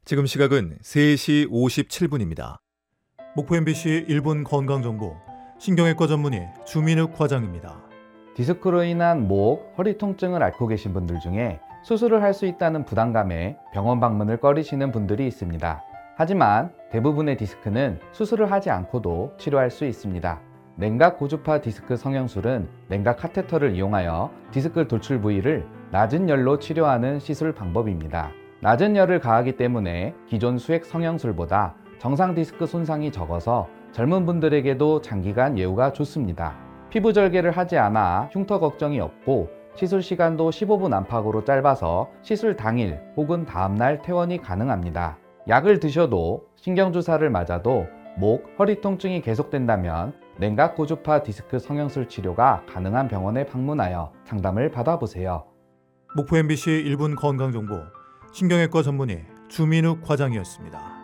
지금 시각은 3시 57분입니다. 목포 MBC 1분 건강정보 신경외과 전문의 주민욱 과장입니다. 디스크로 인한 목, 허리 통증을 앓고 계신 분들 중에 수술을 할 수 있다는 부담감에 병원 방문을 꺼리시는 분들이 있습니다. 하지만 대부분의 디스크는 수술을 하지 않고도 치료할 수 있습니다. 냉각 고주파 디스크 성형술은 냉각 카테터를 이용하여 디스크 돌출 부위를 낮은 열로 치료하는 시술 방법입니다. 낮은 열을 가하기 때문에 기존 수액 성형술보다 정상 디스크 손상이 적어서 젊은 분들에게도 장기간 예후가 좋습니다. 피부 절개를 하지 않아 흉터 걱정이 없고 시술 시간도 15분 안팎으로 짧아서 시술 당일 혹은 다음날 퇴원이 가능합니다. 약을 드셔도 신경주사를 맞아도 목, 허리 통증이 계속된다면 냉각 고주파 디스크 성형술 치료가 가능한 병원에 방문하여 상담을 받아보세요. 목포 MBC 1분 건강정보 신경외과 전문의 주민욱 과장이었습니다.